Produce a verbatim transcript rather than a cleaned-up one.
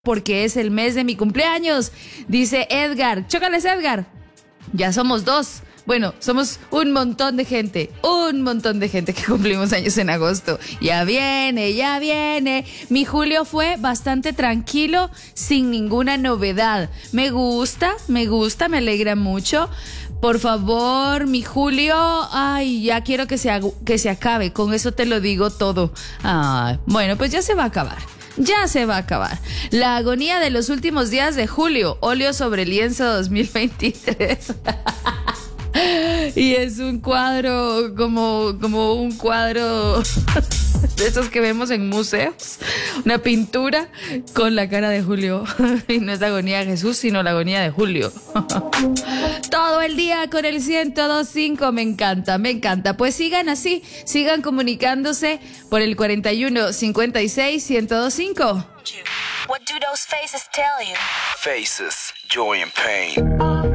porque es el mes de mi cumpleaños, dice Edgar. Chócales, Edgar. Ya somos dos. Bueno, somos un montón de gente, un montón de gente que cumplimos años en agosto. Ya viene, ya viene. Mi julio fue bastante tranquilo, sin ninguna novedad. Me gusta, me gusta, me alegra mucho. Por favor, mi julio, ay, ya quiero que se, que se acabe. Con eso te lo digo todo. Ah, bueno, pues ya se va a acabar. Ya se va a acabar. La agonía de los últimos días de julio. Óleo sobre lienzo dos mil veintitrés. Y es un cuadro como, como un cuadro de esos que vemos en museos. Una pintura con la cara de Julio. Y no es la agonía de Jesús, sino la agonía de Julio. Todo el día con el ciento dos punto cinco. Me encanta, me encanta. Pues sigan así, sigan comunicándose por el cuarenta y uno cincuenta y seis ciento dos punto cinco. What do those faces tell you? Faces, joy and pain.